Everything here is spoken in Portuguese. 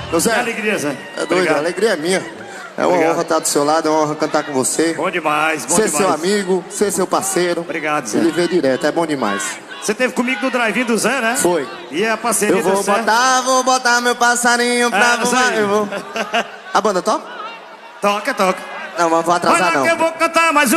Ô Zé, que alegria, Zé. É doido, a alegria é minha. É uma honra estar do seu lado, é uma honra cantar com você. Bom demais, bom ser demais. Ser seu amigo, ser seu parceiro. Obrigado, Zé. Ele vê direto, é bom demais. Você teve comigo no drive-in do Zé, né? Foi. E a parceria Eu vou do Zé? vou botar meu passarinho pra voar. Eu vou. A banda toca? Toca. Não, mas vou atrasar Olha não. que eu vou cantar mais